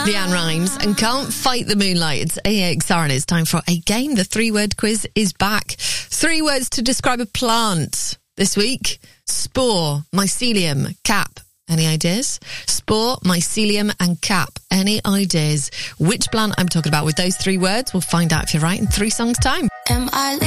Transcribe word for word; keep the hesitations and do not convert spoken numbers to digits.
Leanne Rimes and Can't Fight the Moonlight. It's A X R and it's time for a game. The three-word quiz is back. Three words to describe a plant this week. Spore, mycelium, cap. Any ideas? Spore, mycelium and cap. Any ideas? Which plant I'm talking about with those three words? We'll find out if you're right in three songs' time. Am I